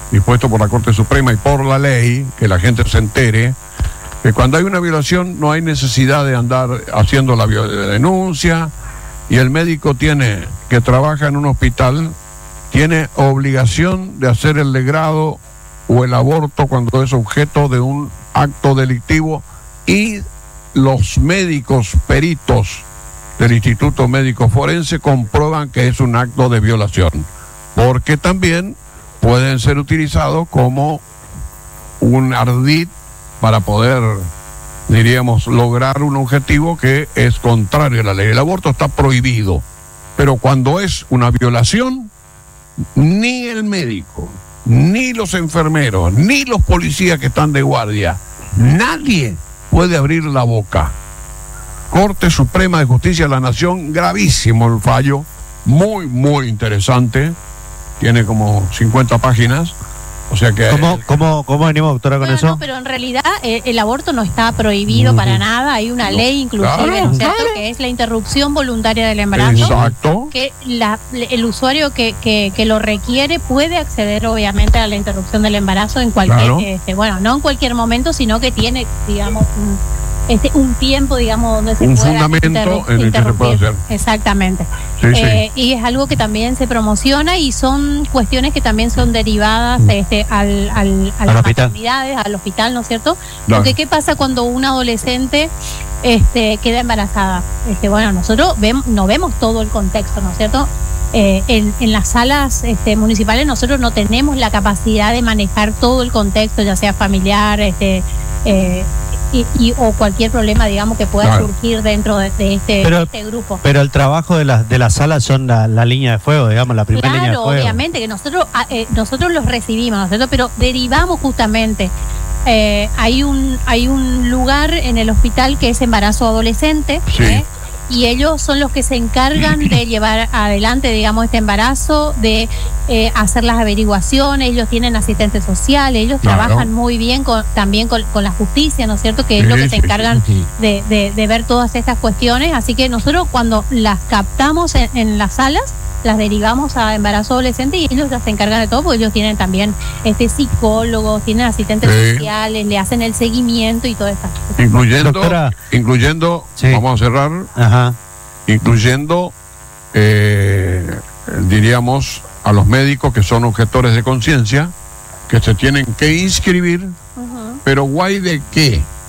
dispuesto por la Corte Suprema y por la ley, que la gente se entere, que cuando hay una violación no hay necesidad de andar haciendo la denuncia, y el médico que trabaja en un hospital tiene obligación de hacer el legrado o el aborto cuando es objeto de un acto delictivo, y los médicos peritos del Instituto Médico Forense comprueban que es un acto de violación, porque también pueden ser utilizados como un ardid para poder, diríamos, lograr un objetivo que es contrario a la ley. El aborto está prohibido, pero cuando es una violación, ni el médico, ni los enfermeros, ni los policías que están de guardia, nadie puede abrir la boca. Corte Suprema de Justicia de la Nación, gravísimo el fallo, muy, muy interesante, tiene como 50 páginas, o sea que... ¿Cómo venimos, doctora, con eso? No, pero en realidad el aborto no está prohibido para nada, hay una ley inclusive, ¿no es cierto?, que es la interrupción voluntaria del embarazo. Exacto. Que el usuario que lo requiere puede acceder obviamente a la interrupción del embarazo en cualquier, claro. No en cualquier momento, sino que tiene, digamos, un tiempo, digamos, donde se un pueda fundamento en el que se puede hacer. Exactamente. Sí, sí. Y es algo que también se promociona, y son cuestiones que también son derivadas a las maternidades, al hospital, ¿no es cierto? Porque ¿qué pasa cuando una adolescente queda embarazada? Bueno, nosotros no vemos todo el contexto, ¿no es cierto? En las salas municipales nosotros no tenemos la capacidad de manejar todo el contexto, ya sea familiar, o cualquier problema, digamos, que pueda surgir dentro de este grupo. Pero el trabajo de las salas son la línea de fuego, digamos, la primera línea de fuego. Claro, obviamente, que nosotros los recibimos, ¿no es cierto? Pero derivamos justamente. Hay un lugar en el hospital que es embarazo adolescente, sí. Y ellos son los que se encargan de llevar adelante, digamos, este embarazo, de hacer las averiguaciones. Ellos tienen asistentes sociales, ellos trabajan muy bien también con la justicia, ¿no es cierto?, que es lo que se encargan de ver todas estas cuestiones. Así que nosotros, cuando las captamos en las salas, las derivamos a embarazo adolescente, y ellos ya se encargan de todo, porque ellos tienen también psicólogos, tienen asistentes sociales, le hacen el seguimiento y todo eso. Incluyendo vamos a cerrar, incluyendo, diríamos, a los médicos que son objetores de conciencia, que se tienen que inscribir, pero ¿guay de qué?